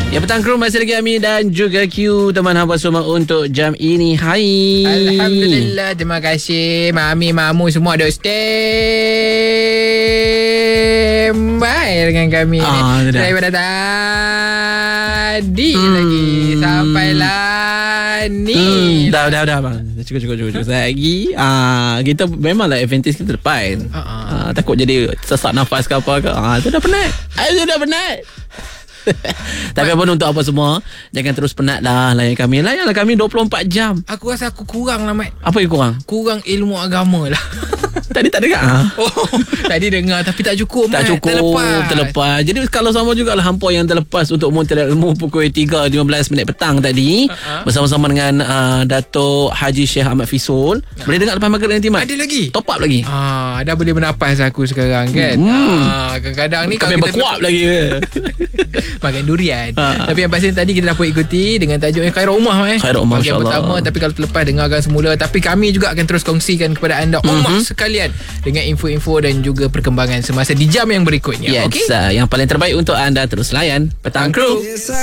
Ya, petang kru, masih lagi Ami dan juga Q, teman hamba semua untuk jam ini. Hai. Alhamdulillah, terima kasih Mami, Mamu semua duk standby dengan kami ni. Daripada tadi lagi sampailah ni. Dah bang. Cukup lagi. Kita memanglah advantage kita depan. Takut jadi sesak nafas ke apa ke. Itu dah penat. Tapi apa untuk apa semua, jangan terus penat lah. Layan kami 24 jam. Aku rasa aku kurang lah, Mat. Apa yang kurang? Kurang ilmu agama lah. Tadi tak dengar. Tadi dengar tapi tak cukup. Tak cukup, terlepas. Jadi kalau sama jugalah hampa yang terlepas untuk Muntah Ilmu pukul 3.15 petang tadi, bersama-sama dengan Datuk Haji Syekh Ahmad Fisul. Boleh dengar lepas maghrib nanti, Mat? Ada lagi? Top up lagi. Dah boleh bernapas aku sekarang kan. Kadang-kadang ni kami berkuap lagi. Makan durian. Tapi yang pasti tadi kita dapat ikuti dengan tajuk yang Khairul Ummah. Khairul Ummah, bahagian pertama. Tapi kalau terlepas, dengarkan semula. Tapi kami juga akan terus kongsikan kepada anda ummah sekalian dengan info-info dan juga perkembangan semasa di jam yang berikutnya. Yes, yang paling terbaik untuk anda. Terus layan Petang Kru.